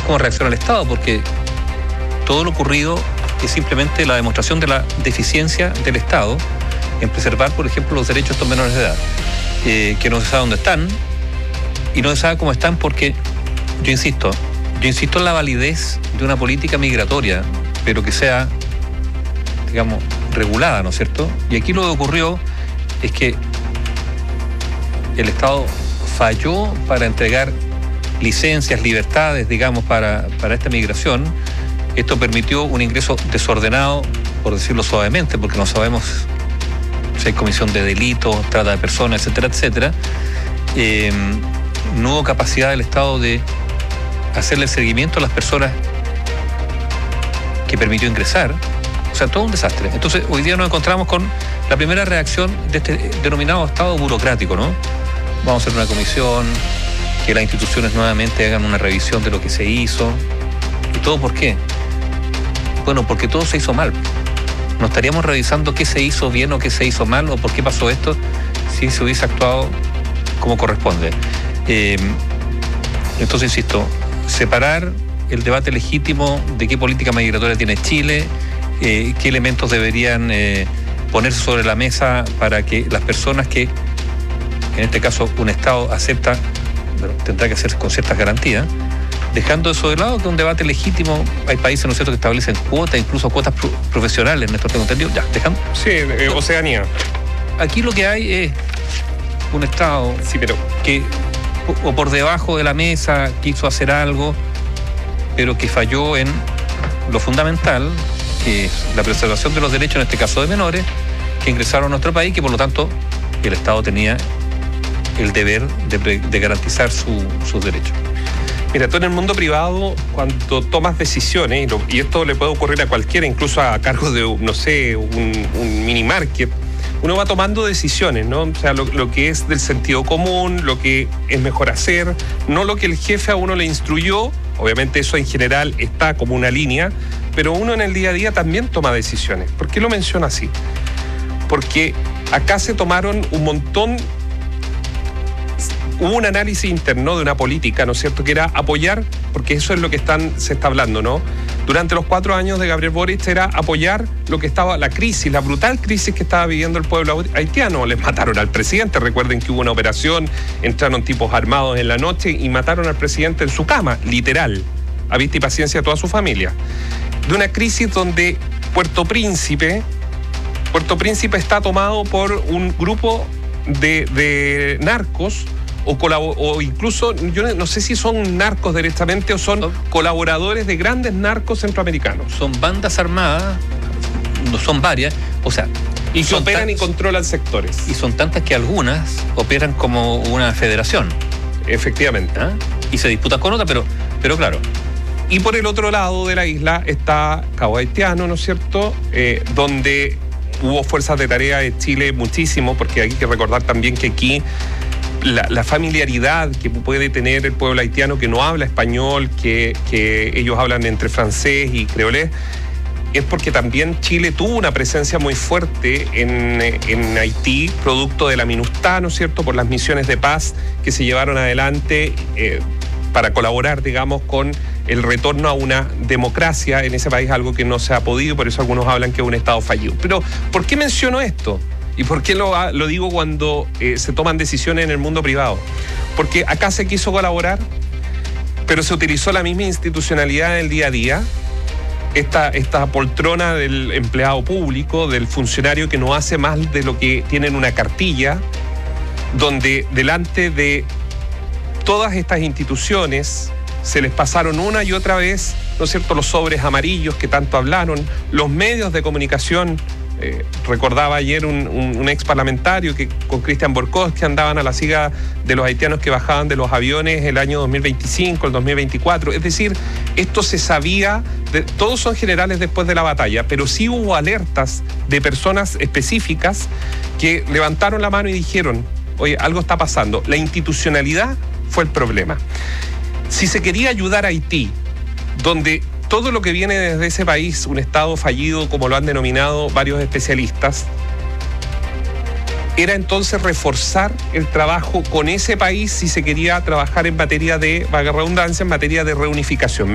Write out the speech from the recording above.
cómo reacciona el Estado, porque todo lo ocurrido es simplemente la demostración de la deficiencia del Estado en preservar, por ejemplo, los derechos de estos menores de edad, que no se sabe dónde están y no se sabe cómo están porque, yo insisto en la validez de una política migratoria, pero que sea, digamos, regulada, ¿no es cierto? Y aquí lo que ocurrió es que el Estado falló para entregar licencias, libertades, digamos, para esta migración. Esto permitió un ingreso desordenado, por decirlo suavemente, porque no sabemos si hay comisión de delitos, trata de personas, etcétera, etcétera. No hubo capacidad del Estado de hacerle el seguimiento a las personas que permitió ingresar. O sea, todo un desastre. Entonces, hoy día nos encontramos con la primera reacción de este denominado Estado burocrático, ¿no? Vamos a hacer una comisión, que las instituciones nuevamente hagan una revisión de lo que se hizo. ¿Y todo por qué? Bueno, porque todo se hizo mal. No estaríamos revisando qué se hizo bien o qué se hizo mal o por qué pasó esto si se hubiese actuado como corresponde. Entonces, insisto, separar el debate legítimo de qué política migratoria tiene Chile, qué elementos deberían ponerse sobre la mesa para que las personas que, en este caso, un Estado acepta, bueno, tendrá que ser con ciertas garantías, dejando eso de lado, que es un debate legítimo. Hay países, ¿no es cierto?, que establecen cuotas, incluso cuotas profesionales, Néstor, tengo entendido. Ya, dejando. Sí, Oceanía. Aquí lo que hay es un Estado, sí, pero que o por debajo de la mesa quiso hacer algo, pero que falló en lo fundamental, que es la preservación de los derechos, en este caso de menores, que ingresaron a nuestro país, que por lo tanto el Estado tenía el deber de garantizar sus derechos. Mira, tú en el mundo privado, cuando tomas decisiones, y esto le puede ocurrir a cualquiera, incluso a cargo de, no sé, un mini market, uno va tomando decisiones, ¿no? O sea, lo que es del sentido común, lo que es mejor hacer, no lo que el jefe a uno le instruyó. Obviamente eso en general está como una línea, pero uno en el día a día también toma decisiones. ¿Por qué lo menciono así? Porque acá se tomaron un montón. Hubo un análisis interno de una política, ¿no es cierto?, que era apoyar, porque eso es lo que se está hablando, ¿no? Durante los 4 años de Gabriel Boric era apoyar lo que estaba, la crisis, la brutal crisis que estaba viviendo el pueblo haitiano. Les mataron al presidente, recuerden que hubo una operación, entraron tipos armados en la noche y mataron al presidente en su cama, literal, a vista y paciencia de toda su familia. De una crisis donde Puerto Príncipe está tomado por un grupo de narcos, o incluso, yo no sé si son narcos directamente o son colaboradores de grandes narcos centroamericanos. Son bandas armadas, no son varias, o sea... Y que operan y controlan sectores. Y son tantas que algunas operan como una federación. Efectivamente. ¿Ah? Y se disputan con otras, pero claro. Y por el otro lado de la isla está Cabo Haitiano, ¿no es cierto?, donde hubo fuerzas de tarea de Chile muchísimo, porque hay que recordar también que aquí la familiaridad que puede tener el pueblo haitiano que no habla español, que ellos hablan entre francés y creolés, es porque también Chile tuvo una presencia muy fuerte en Haití, producto de la MINUSTAH, ¿no es cierto?, por las misiones de paz que se llevaron adelante para colaborar, digamos, con el retorno a una democracia en ese país, algo que no se ha podido, por eso algunos hablan que es un Estado fallido. Pero, ¿por qué menciono esto? ¿Y por qué lo digo cuando se toman decisiones en el mundo privado? Porque acá se quiso colaborar, pero se utilizó la misma institucionalidad en el día a día, esta poltrona del empleado público, del funcionario que no hace más de lo que tiene en una cartilla, donde delante de todas estas instituciones se les pasaron una y otra vez, ¿no es cierto?, los sobres amarillos que tanto hablaron, los medios de comunicación. Recordaba ayer un ex parlamentario que con Cristian Borcós, que andaban a la siga de los haitianos que bajaban de los aviones el año 2025, el 2024. Es decir, esto se sabía, todos son generales después de la batalla, pero sí hubo alertas de personas específicas que levantaron la mano y dijeron, oye, algo está pasando. La institucionalidad fue el problema. Si se quería ayudar a Haití, donde todo lo que viene desde ese país, un Estado fallido, como lo han denominado varios especialistas, era entonces reforzar el trabajo con ese país si se quería trabajar en materia de, valga la redundancia, en materia de reunificación.